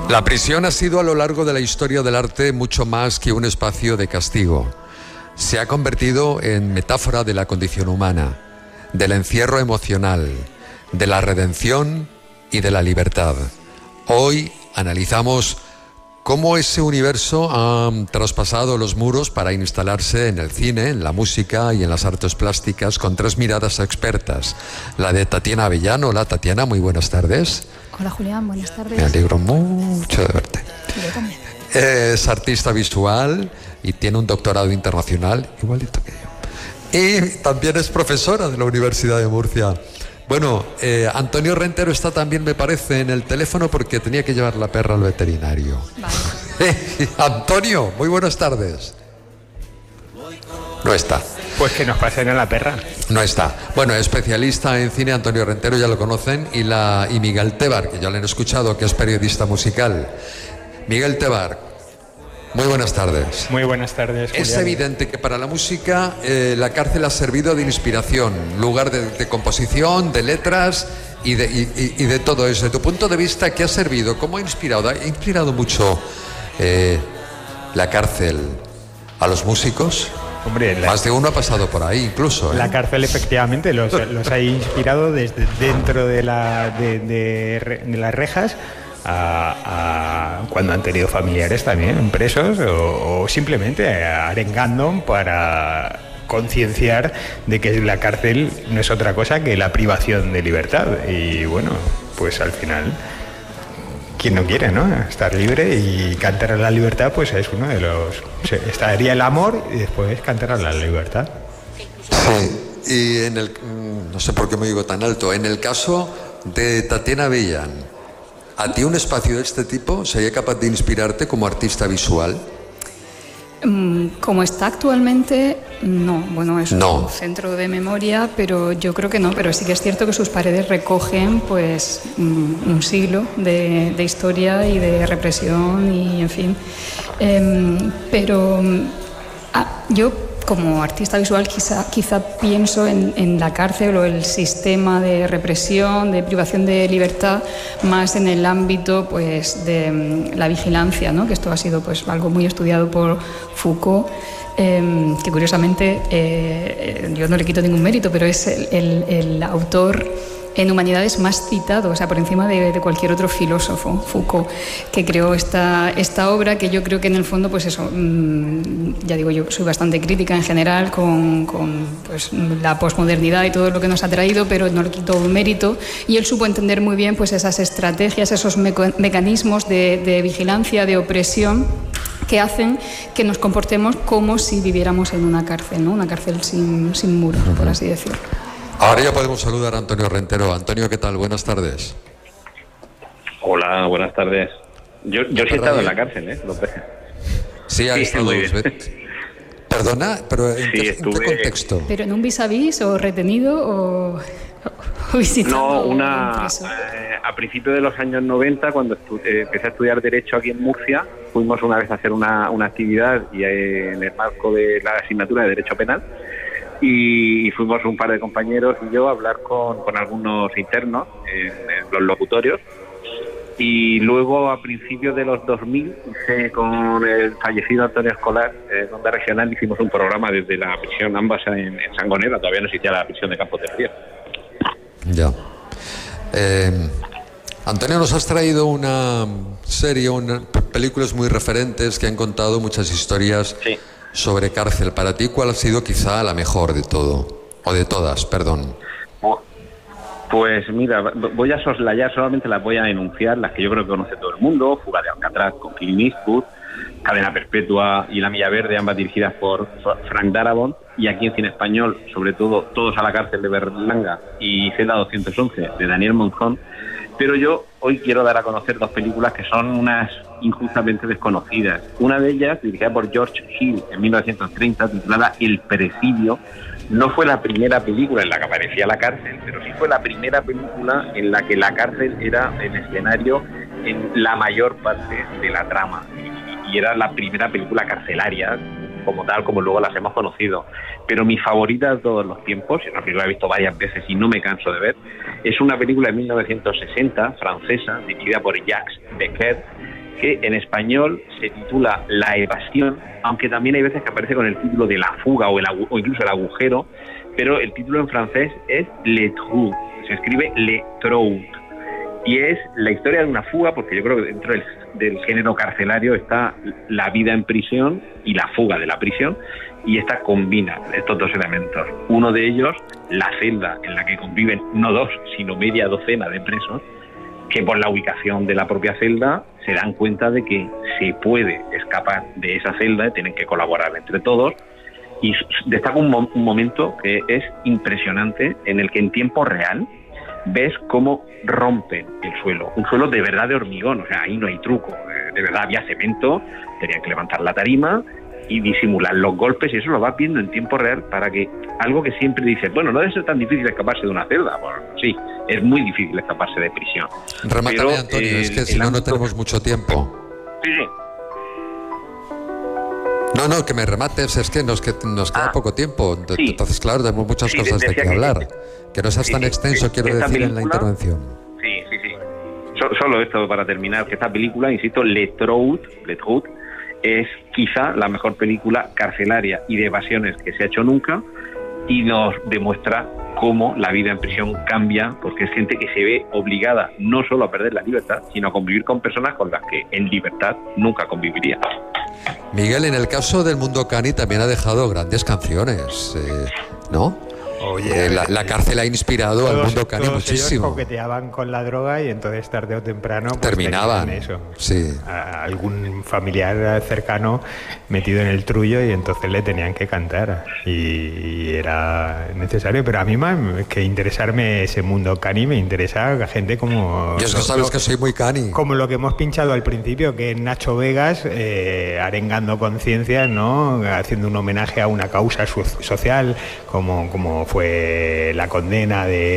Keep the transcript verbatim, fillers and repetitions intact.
La prisión ha sido a lo largo de la historia del arte mucho más que un espacio de castigo. Se ha convertido en metáfora de la condición humana, del encierro emocional, de la redención y de la libertad. Hoy analizamos cómo ese universo ha traspasado los muros para instalarse en el cine, en la música y en las artes plásticas con tres miradas expertas. La de Tatiana Avellano. Hola, Tatiana, muy buenas tardes. Hola, Julián, buenas tardes. Me alegro mucho de verte. Yo también. Es artista visual y tiene un doctorado internacional, igualito que yo. Y también es profesora de la Universidad de Murcia. Bueno, eh, Antonio Rentero está también, me parece, en el teléfono porque tenía que llevar la perra al veterinario. Vale. Antonio, muy buenas tardes. No está. Pues que nos pasen a la perra. No está. Bueno, especialista en cine, Antonio Rentero, ya lo conocen, y, la, y Miguel Tebar, que ya le han escuchado, que es periodista musical. Miguel Tebar, muy buenas tardes. Muy buenas tardes, Julián. Es evidente que para la música eh, la cárcel ha servido de inspiración, lugar de, de composición, de letras y de, y, y de todo eso. Desde tu punto de vista, ¿qué ha servido? ¿Cómo ha inspirado? ¿Ha inspirado mucho eh, la cárcel a los músicos? Hombre, la, más de uno ha pasado por ahí incluso, ¿eh? La cárcel efectivamente los, los ha inspirado desde dentro de, la, de, de, de las rejas a, a cuando han tenido familiares también presos o, o simplemente arengando para concienciar de que la cárcel no es otra cosa que la privación de libertad. Y bueno, pues al final, quien no quiere, ¿no? Estar libre y cantar a la libertad, pues es uno de los... Estaría el amor y después cantar a la libertad. Sí, y en el... No sé por qué me digo tan alto. En el caso de Tatiana Avellán, ¿a ti un espacio de este tipo sería capaz de inspirarte como artista visual? Como está actualmente, no. Bueno, es no. un centro de memoria, pero yo creo que no. Pero sí que es cierto que sus paredes recogen, pues, un siglo de, de historia y de represión y, en fin. Eh, pero ah, yo, como artista visual, quizá, quizá pienso en, en la cárcel o el sistema de represión, de privación de libertad, más en el ámbito, pues, de la vigilancia, ¿no? Que esto ha sido, pues, algo muy estudiado por Foucault, eh, que curiosamente eh, yo no le quito ningún mérito, pero es el, el, el autor en humanidades más citado, o sea, por encima de, de cualquier otro filósofo, Foucault, que creó esta, esta obra, que yo creo que en el fondo, pues eso, mmm, ya digo, yo soy bastante crítica en general con, con pues, la posmodernidad y todo lo que nos ha traído, pero no le quito mérito, y él supo entender muy bien, pues, esas estrategias, esos meco- mecanismos de, de vigilancia, de opresión, que hacen que nos comportemos como si viviéramos en una cárcel, ¿no? Una cárcel sin, sin muros, por así decirlo. Ahora ya podemos saludar a Antonio Rentero. Antonio, ¿qué tal? Buenas tardes. Hola, buenas tardes. Yo, yo sí he estado en la cárcel, ¿eh? López. Sí, ha sí, estado dos veces. Perdona, pero ¿en, sí, qué, estuve... ¿en qué contexto? ¿Pero en un vis a vis o retenido o, o visitando? No, una... Eh, a principios de los años noventa, cuando estu- eh, empecé a estudiar Derecho aquí en Murcia, fuimos una vez a hacer una, una actividad y eh, en el marco de la asignatura de Derecho Penal, y fuimos un par de compañeros y yo a hablar con, con algunos internos en, en los locutorios, y luego a principios de los dos mil hice con el fallecido Antonio Escolar en Onda Regional, hicimos un programa desde la prisión ambas en, en Sangonera, todavía no existía la prisión de Campos del Río. Ya. Eh, Antonio, nos has traído una serie, una, películas muy referentes que han contado muchas historias. Sí. Sobre cárcel. Para ti, ¿cuál ha sido quizá la mejor de todo? O de todas, perdón. Pues mira, voy a soslayar, solamente las voy a enunciar, las que yo creo que conoce todo el mundo: Fuga de Alcatraz con Clint Eastwood, Cadena Perpetua y La Milla Verde, ambas dirigidas por Frank Darabont, y aquí en cine español, sobre todo, Todos a la cárcel de Berlanga y Celda doscientos once de Daniel Monzón. Pero yo hoy quiero dar a conocer dos películas que son unas injustamente desconocidas. Una de ellas, dirigida por George Hill en mil novecientos treinta, titulada El Presidio, no fue la primera película en la que aparecía la cárcel, pero sí fue la primera película en la que la cárcel era el escenario en la mayor parte de la trama. Y era la primera película carcelaria, como tal, como luego las hemos conocido. Pero mi favorita de todos los tiempos, y una película que he visto varias veces y no me canso de ver, es una película de mil novecientos sesenta, francesa, dirigida por Jacques Becker, que en español se titula La evasión, aunque también hay veces que aparece con el título de La fuga o, el agu- o incluso El agujero, pero el título en francés es Le Trou, se escribe Le Trou, y es la historia de una fuga, porque yo creo que dentro del, del género carcelario está la vida en prisión y la fuga de la prisión, y esta combina estos dos elementos. Uno de ellos, la celda en la que conviven no dos, sino media docena de presos, que por la ubicación de la propia celda se dan cuenta de que se puede escapar de esa celda, tienen que colaborar entre todos, y destaca un, mo- un momento que es impresionante, en el que en tiempo real ves cómo rompen el suelo, un suelo de verdad de hormigón, o sea, ahí no hay truco, de verdad había cemento, tenían que levantar la tarima y disimular los golpes, y eso lo vas viendo en tiempo real, para que algo que siempre dices, bueno, no debe ser tan difícil escaparse de una celda. Bueno, sí, es muy difícil escaparse de prisión. Remátame, Pero, Antonio, eh, es que el si no, no ámbito- tenemos mucho tiempo. Sí, sí. No, no, que me remates, es que nos, que nos queda Ah, poco tiempo. Ent- sí. Entonces, claro, tenemos muchas Sí, cosas de decía qué que- hablar. Que no seas sí, tan sí, extenso, sí. quiero Esta decir, en la película- intervención. Sí, sí, sí. So- solo esto para terminar, que esta película, insisto, Le Trou, Le Trou, es quizá la mejor película carcelaria y de evasiones que se ha hecho nunca, y nos demuestra cómo la vida en prisión cambia, porque es gente que se ve obligada no solo a perder la libertad, sino a convivir con personas con las que en libertad nunca conviviría. Miguel, en el caso del Mundo Cani también ha dejado grandes canciones, eh, ¿no? Oye, Eh, la, la cárcel ha inspirado al todos- Mundo Cani todos ellos muchísimo. coqueteaban con la droga y entonces tarde o temprano pues, Terminaban, tenían eso. sí. A algún familiar cercano metido en el trullo, y entonces le tenían que cantar, y era necesario. Pero a mí más que interesarme ese Mundo Cani, me interesa a gente como Y es que lo- sabes lo- que soy muy cani. como lo que hemos pinchado al principio, que es Nacho Vegas eh, arengando conciencias, ¿no? Haciendo un homenaje a una causa so- social, como, como fue la condena de